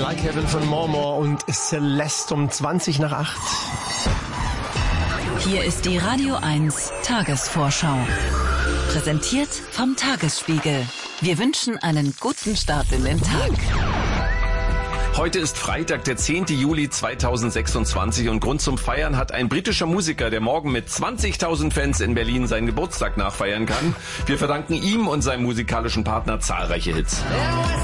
Like Heaven von Mormor und Celeste um 20 nach 8. Hier ist die Radio 1 Tagesvorschau. Präsentiert vom Tagesspiegel. Wir wünschen einen guten Start in den Tag. Heute ist Freitag, der 10. Juli 2026 und Grund zum Feiern hat ein britischer Musiker, der morgen mit 20.000 Fans in Berlin seinen Geburtstag nachfeiern kann. Wir verdanken ihm und seinem musikalischen Partner zahlreiche Hits.